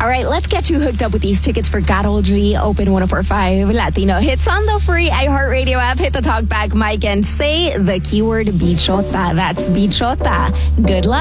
right, let's get you hooked up with these tickets for Karol G Open 104.5 Latino Hits on the free iHeartRadio app. Hit the talkback mic and say the keyword bichota. That's bichota. Good luck.